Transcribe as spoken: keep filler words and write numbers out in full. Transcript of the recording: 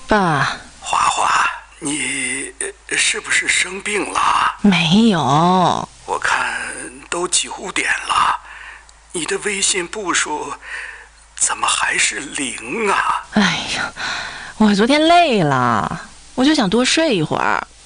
爸， 花花，你是不是生病了？ 没有， 我看都九点了，你的微信步数怎么还是零啊？ 哎呀，我昨天累了，我就想多睡一会儿。